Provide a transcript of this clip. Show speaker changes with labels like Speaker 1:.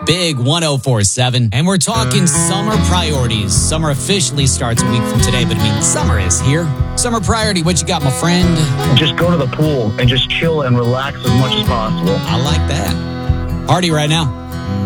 Speaker 1: Big 104.7. And we're talking summer priorities. Summer officially starts a week from today, but summer is here. Summer priority, what you got, my friend?
Speaker 2: Just go to the pool and just chill and relax as much as possible.
Speaker 1: I like that. Party right now.